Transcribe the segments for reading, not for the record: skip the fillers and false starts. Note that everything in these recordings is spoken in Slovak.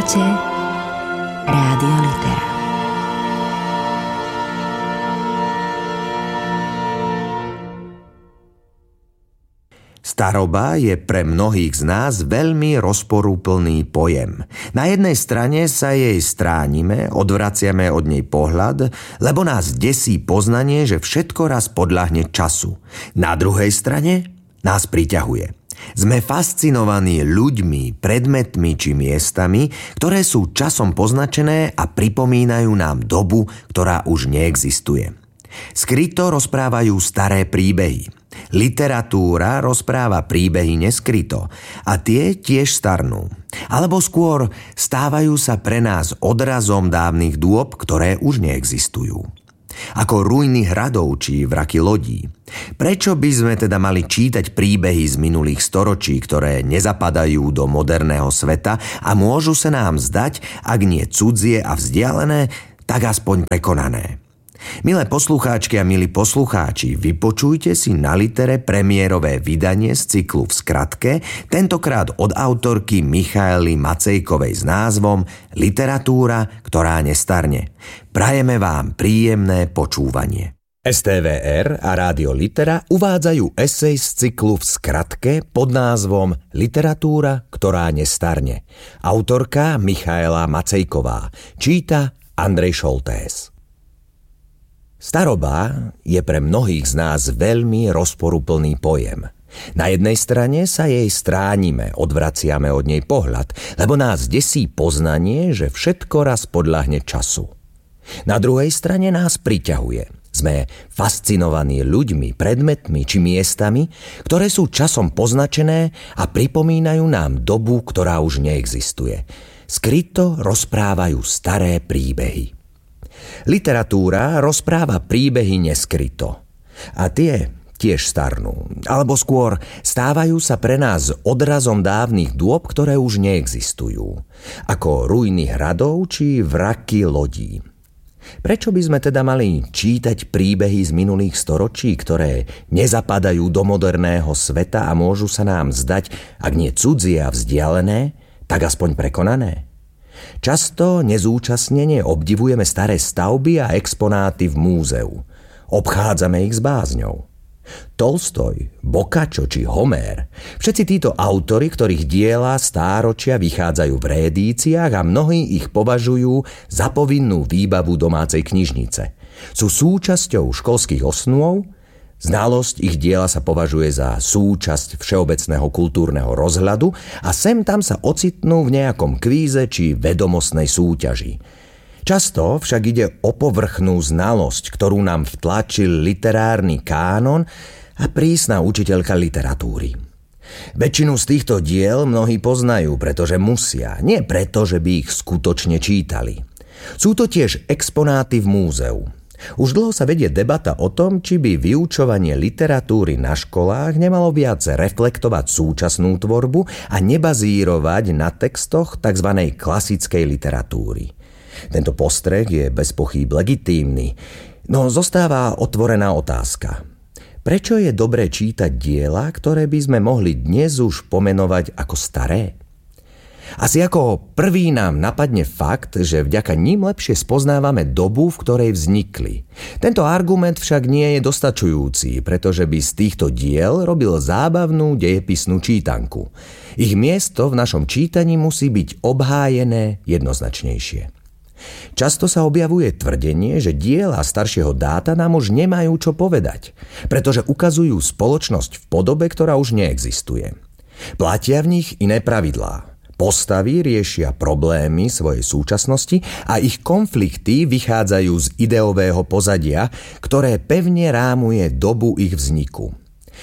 Počúvate Rádio Litera. Staroba je pre mnohých z nás veľmi rozporúplný pojem. Na jednej strane sa jej stránime, odvraciame od nej pohľad, lebo nás desí poznanie, že všetko raz podľahne času. Na druhej strane nás priťahuje. Sme fascinovaní ľuďmi, predmetmi či miestami, ktoré sú časom poznačené a pripomínajú nám dobu, ktorá už neexistuje. Skryto rozprávajú staré príbehy. Literatúra rozpráva príbehy neskryto a tie tiež starnú. Alebo skôr stávajú sa pre nás odrazom dávnych dôb, ktoré už neexistujú. Ako ruiny hradov či vraky lodí. Prečo by sme teda mali čítať príbehy z minulých storočí, ktoré nezapadajú do moderného sveta a môžu sa nám zdať, ak nie cudzie a vzdialené, tak aspoň prekonané? Milé poslucháčky a milí poslucháči, vypočujte si na Litere premiérové vydanie z cyklu V skratke, tentokrát od autorky Michaely Macejkovej s názvom Literatúra, ktorá nestarne. Prajeme vám príjemné počúvanie. STVR a Rádio Litera uvádzajú esej z cyklu V skratke pod názvom Literatúra, ktorá nestarne. Autorka Michaela Macejková. Číta Andrej Šoltés. Staroba je pre mnohých z nás veľmi rozporuplný pojem. Na jednej strane sa jej stránime, odvraciame od nej pohľad, lebo nás desí poznanie, že všetko raz podľahne času. Na druhej strane nás priťahuje. Sme fascinovaní ľuďmi, predmetmi či miestami, ktoré sú časom poznačené a pripomínajú nám dobu, ktorá už neexistuje. Skryto rozprávajú staré príbehy. Literatúra rozpráva príbehy neskryto. A tie tiež starnú. Alebo skôr stávajú sa pre nás odrazom dávnych dôb, ktoré už neexistujú. Ako ruiny hradov či vraky lodí. Prečo by sme teda mali čítať príbehy z minulých storočí, ktoré nezapadajú do moderného sveta a môžu sa nám zdať, ak nie cudzie a vzdialené, tak aspoň prekonané? Často nezúčastnene obdivujeme staré stavby a exponáty v múzeu. Obchádzame ich s bázňou. Tolstoj, Boccaccio či Homér, všetci títo autori, ktorých diela stáročia vychádzajú v rédíciách a mnohí ich považujú za povinnú výbavu domácej knižnice. Sú súčasťou školských osnôt. Znalosť ich diela sa považuje za súčasť všeobecného kultúrneho rozhľadu a sem tam sa ocitnú v nejakom kvíze či vedomostnej súťaži. Často však ide o povrchnú znalosť, ktorú nám vtlačil literárny kánon a prísna učiteľka literatúry. Väčšinu z týchto diel mnohí poznajú, pretože musia, nie preto, že by ich skutočne čítali. Sú to tiež exponáty v múzeu. Už dlho sa vedie debata o tom, či by vyučovanie literatúry na školách nemalo viac reflektovať súčasnú tvorbu a nebazírovať na textoch tzv. Klasickej literatúry. Tento postreh je bez pochýb legitímny, no zostáva otvorená otázka. Prečo je dobré čítať diela, ktoré by sme mohli dnes už pomenovať ako staré? Asi ako prvý nám napadne fakt, že vďaka ním lepšie spoznávame dobu, v ktorej vznikli. Tento argument však nie je dostačujúci, pretože by z týchto diel robil zábavnú dejepisnú čítanku. Ich miesto v našom čítaní musí byť obhájené jednoznačnejšie. Často sa objavuje tvrdenie, že diela staršieho dáta nám už nemajú čo povedať, pretože ukazujú spoločnosť v podobe, ktorá už neexistuje. Platia v nich iné pravidlá. Postavy riešia problémy svojej súčasnosti a ich konflikty vychádzajú z ideového pozadia, ktoré pevne rámuje dobu ich vzniku.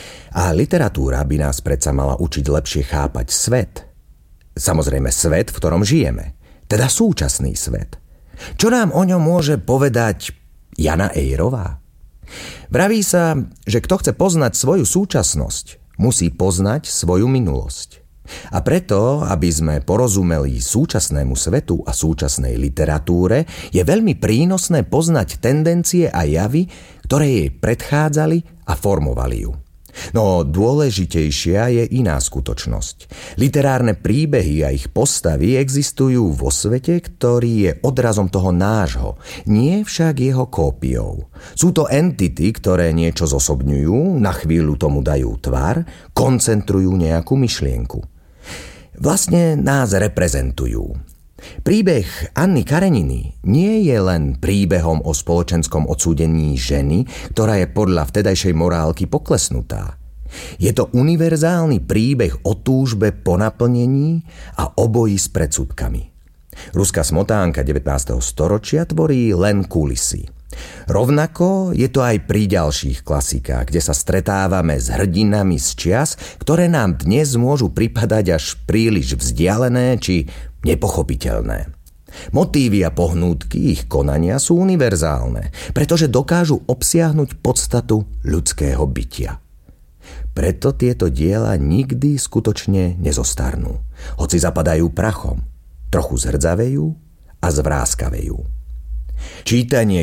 A literatúra by nás predsa mala učiť lepšie chápať svet. Samozrejme svet, v ktorom žijeme, teda súčasný svet. Čo nám o ňom môže povedať Jana Ejrová? Vraví sa, že kto chce poznať svoju súčasnosť, musí poznať svoju minulosť. A preto, aby sme porozumeli súčasnému svetu a súčasnej literatúre, je veľmi prínosné poznať tendencie a javy, ktoré jej predchádzali a formovali ju. No dôležitejšia je iná skutočnosť. Literárne príbehy a ich postavy existujú vo svete, ktorý je odrazom toho nášho, nie však jeho kópiou. Sú to entity, ktoré niečo zosobňujú, na chvíľu tomu dajú tvar, koncentrujú nejakú myšlienku. Vlastne nás reprezentujú. Príbeh Anny Kareniny nie je len príbehom o spoločenskom odsúdení ženy, ktorá je podľa vtedajšej morálky poklesnutá. Je to univerzálny príbeh o túžbe po naplnení a o boji s predsudkami. Ruská smotánka 19. storočia tvorí len kulisy. Rovnako je to aj pri ďalších klasikách, kde sa stretávame s hrdinami z čias, ktoré nám dnes môžu pripadať až príliš vzdialené či nepochopiteľné. Motívy a pohnútky ich konania sú univerzálne, pretože dokážu obsiahnuť podstatu ľudského bytia. Preto tieto diela nikdy skutočne nezostarnú, hoci zapadajú prachom, trochu zhrdzavejú a zvráskavejú. Čítanie